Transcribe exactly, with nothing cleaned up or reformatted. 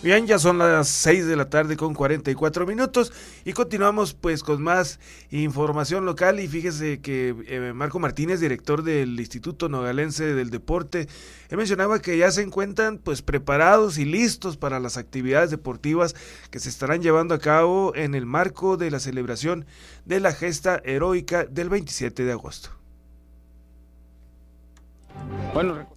Bien, ya son las seis de la tarde con cuarenta y cuatro minutos y continuamos pues con más información local. Y fíjese que eh, Marco Martínez, director del Instituto Nogalense del Deporte, él mencionaba que ya se encuentran pues preparados y listos para las actividades deportivas que se estarán llevando a cabo en el marco de la celebración de la gesta heroica del veintisiete de agosto. Bueno,